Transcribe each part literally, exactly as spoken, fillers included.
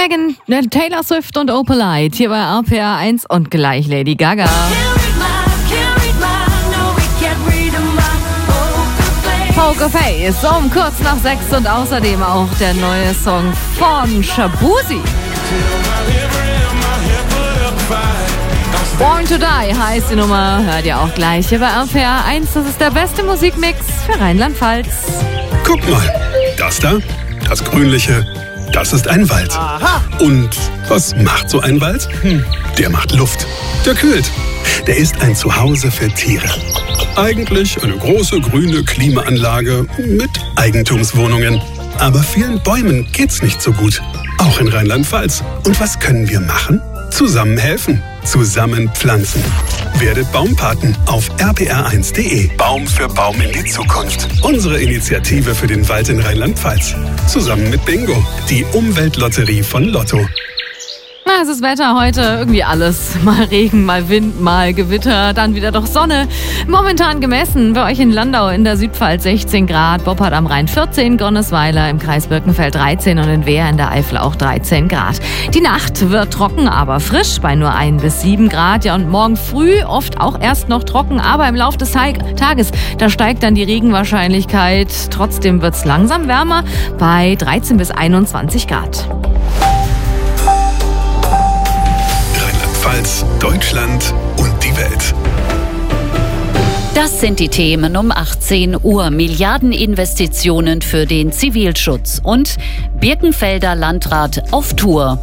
Megan, Taylor Swift und Opalite hier bei R P R eins und gleich Lady Gaga. Poker Face um kurz nach sechs und außerdem auch der neue Song von Shaboozey. Born to Die heißt die Nummer, hört ihr auch gleich hier bei R P R eins. Das ist der beste Musikmix für Rheinland-Pfalz. Guck mal, das da, das Grünliche, das ist ein Wald. Aha. Und was macht so ein Wald? Hm, der macht Luft, der kühlt. Der ist ein Zuhause für Tiere. Eigentlich eine große grüne Klimaanlage mit Eigentumswohnungen. Aber vielen Bäumen geht's nicht so gut. Auch in Rheinland-Pfalz. Und was können wir machen? Zusammen helfen. Zusammen pflanzen. Werdet Baumpaten auf r p r eins punkt de. Baum für Baum in die Zukunft. Unsere Initiative für den Wald in Rheinland-Pfalz. Zusammen mit Bingo, die Umweltlotterie von Lotto. Na, es ist Wetter heute, irgendwie alles. Mal Regen, mal Wind, mal Gewitter, dann wieder doch Sonne. Momentan gemessen bei euch in Landau in der Südpfalz sechzehn Grad, Boppard am Rhein vierzehn, Gonnesweiler im Kreis Birkenfeld dreizehn und in Wehr in der Eifel auch dreizehn Grad. Die Nacht wird trocken, aber frisch bei nur ein bis sieben Grad. Ja, und morgen früh oft auch erst noch trocken, aber im Laufe des Tages, da steigt dann die Regenwahrscheinlichkeit. Trotzdem wird es langsam wärmer bei dreizehn bis einundzwanzig Grad. Rheinland-Pfalz, Deutschland und die Welt. Das sind die Themen um achtzehn Uhr. Milliardeninvestitionen für den Zivilschutz und Birkenfelder Landrat auf Tour.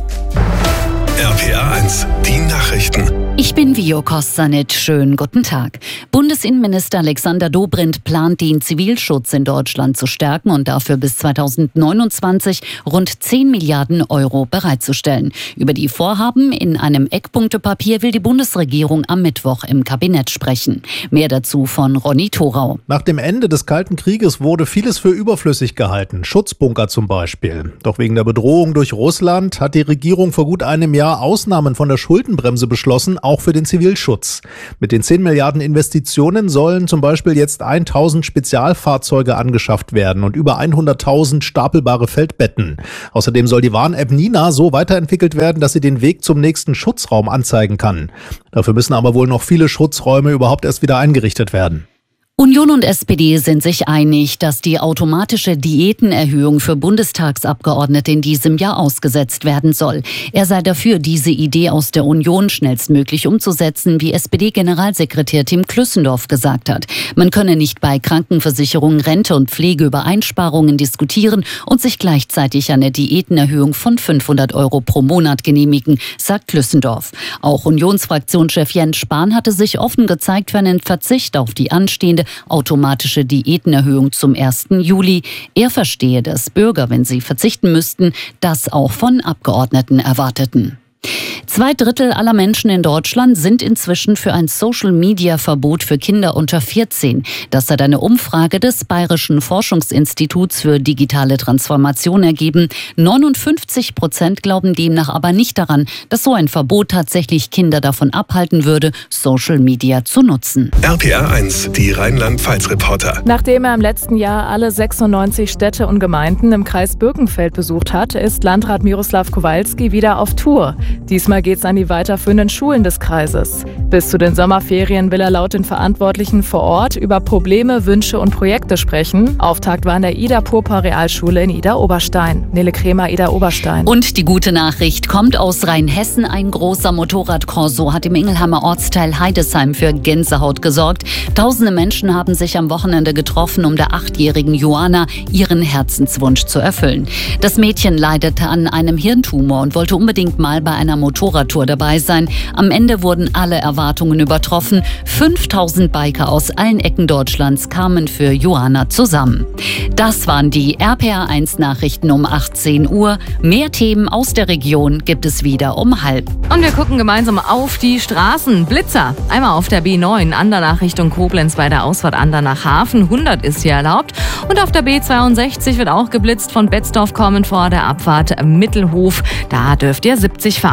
R P R eins, die Nachrichten. Ich bin Vio Kostanic. Schönen guten Tag. Bundesinnenminister Alexander Dobrindt plant, den Zivilschutz in Deutschland zu stärken und dafür bis zweitausendneunundzwanzig rund zehn Milliarden Euro bereitzustellen. Über die Vorhaben in einem Eckpunktepapier will die Bundesregierung am Mittwoch im Kabinett sprechen. Mehr dazu von Ronny Thorau. Nach dem Ende des Kalten Krieges wurde vieles für überflüssig gehalten. Schutzbunker zum Beispiel. Doch wegen der Bedrohung durch Russland hat die Regierung vor gut einem Jahr Ausnahmen von der Schuldenbremse beschlossen, auch für den Zivilschutz. Mit den zehn Milliarden Investitionen sollen zum Beispiel jetzt tausend Spezialfahrzeuge angeschafft werden und über hunderttausend stapelbare Feldbetten. Außerdem soll die Warn-App Nina so weiterentwickelt werden, dass sie den Weg zum nächsten Schutzraum anzeigen kann. Dafür müssen aber wohl noch viele Schutzräume überhaupt erst wieder eingerichtet werden. Union und S P D sind sich einig, dass die automatische Diätenerhöhung für Bundestagsabgeordnete in diesem Jahr ausgesetzt werden soll. Er sei dafür, diese Idee aus der Union schnellstmöglich umzusetzen, wie S P D-Generalsekretär Tim Klüssendorf gesagt hat. Man könne nicht bei Krankenversicherung, Rente und Pflege über Einsparungen diskutieren und sich gleichzeitig eine Diätenerhöhung von fünfhundert Euro pro Monat genehmigen, sagt Klüssendorf. Auch Unionsfraktionschef Jens Spahn hatte sich offen gezeigt für einen Verzicht auf die anstehende automatische Diätenerhöhung zum ersten Juli. Er verstehe, dass Bürger, wenn sie verzichten müssten, das auch von Abgeordneten erwarteten. Zwei Drittel aller Menschen in Deutschland sind inzwischen für ein Social-Media-Verbot für Kinder unter vierzehn. Das hat eine Umfrage des Bayerischen Forschungsinstituts für digitale Transformation ergeben. neunundfünfzig Prozent glauben demnach aber nicht daran, dass so ein Verbot tatsächlich Kinder davon abhalten würde, Social-Media zu nutzen. R P R eins, die Rheinland-Pfalz-Reporter. Nachdem er im letzten Jahr alle sechsundneunzig Städte und Gemeinden im Kreis Birkenfeld besucht hat, ist Landrat Miroslav Kowalski wieder auf Tour. Diesmal geht es an die weiterführenden Schulen des Kreises. Bis zu den Sommerferien will er laut den Verantwortlichen vor Ort über Probleme, Wünsche und Projekte sprechen. Auftakt war in der Ida-Purpur-Realschule in Ida-Oberstein. Nele Kremer, Ida-Oberstein. Und die gute Nachricht kommt aus Rheinhessen. Ein großer Motorradkorso hat im Ingelheimer Ortsteil Heidesheim für Gänsehaut gesorgt. Tausende Menschen haben sich am Wochenende getroffen, um der achtjährigen Joanna ihren Herzenswunsch zu erfüllen. Das Mädchen leidete an einem Hirntumor und wollte unbedingt mal bei einer Motorradtour dabei sein. Am Ende wurden alle Erwartungen übertroffen. fünftausend Biker aus allen Ecken Deutschlands kamen für Joanna zusammen. Das waren die R P R eins Nachrichten um achtzehn Uhr. Mehr Themen aus der Region gibt es wieder um halb. Und wir gucken gemeinsam auf die Straßen. Blitzer, einmal auf der B neun, Andernach Richtung Koblenz bei der Ausfahrt Andernach-Hafen. hundert ist hier erlaubt. Und auf der B zweiundsechzig wird auch geblitzt von Betzdorf kommen vor der Abfahrt Mittelhof. Da dürft ihr siebzig fahren. Jetzt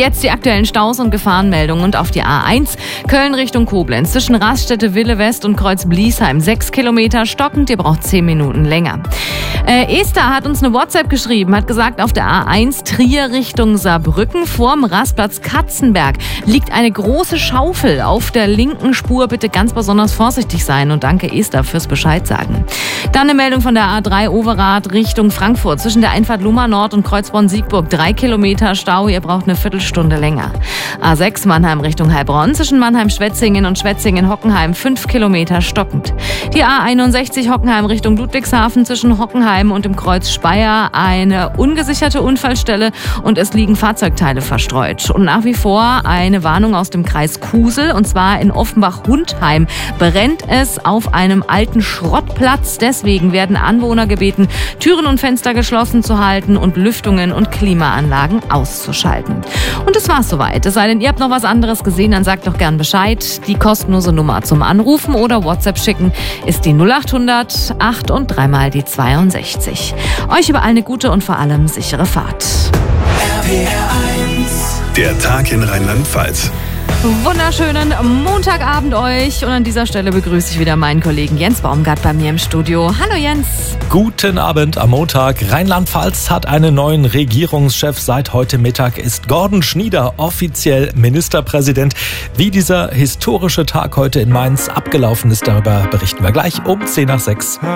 jetzt die aktuellen Staus und Gefahrenmeldungen und auf die A eins Köln Richtung Koblenz zwischen Raststätte Wille West und Kreuz Bliesheim sechs Kilometer stockend, ihr braucht zehn Minuten länger. Äh, Esther hat uns eine WhatsApp geschrieben, hat gesagt, auf der A eins Trier Richtung Saarbrücken vorm Rastplatz Katzenberg liegt eine große Schaufel auf der linken Spur. Bitte ganz besonders vorsichtig sein und danke Esther fürs Bescheid sagen. Dann eine Meldung von der A drei Overath Richtung Frankfurt zwischen der Einfahrt Lohmar Nord und Kreuzborn-Siegburg drei Kilometer Stau, ihr braucht eine Viertelstunde länger. A sechs Mannheim Richtung Heilbronn zwischen Mannheim-Schwetzingen und Schwetzingen-Hockenheim fünf Kilometer stockend. Die A einundsechzig Hockenheim Richtung Ludwigshafen zwischen Hockenheim und dem Kreuz Speyer eine ungesicherte Unfallstelle und es liegen Fahrzeugteile verstreut. Und nach wie vor eine Warnung aus dem Kreis Kusel, und zwar in Offenbach-Hundheim brennt es auf einem alten Schrottplatz. Deswegen werden Anwohner gebeten, Türen und Fenster geschlossen zu halten und Lüftungen und Klimaanlagen auszuschalten. Und das war's soweit. Es sei denn, ihr habt noch was anderes gesehen, dann sagt doch gern Bescheid. Die kostenlose Nummer zum Anrufen oder WhatsApp schicken ist die null acht hundert acht und dreimal die zweiundsechzig. Euch überall eine gute und vor allem sichere Fahrt. R P R eins. Der Tag in Rheinland-Pfalz. Wunderschönen Montagabend euch und an dieser Stelle begrüße ich wieder meinen Kollegen Jens Baumgart bei mir im Studio. Hallo Jens. Guten Abend am Montag. Rheinland-Pfalz hat einen neuen Regierungschef. Seit heute Mittag ist Gordon Schnieder offiziell Ministerpräsident. Wie dieser historische Tag heute in Mainz abgelaufen ist, darüber berichten wir gleich um zehn nach sechs.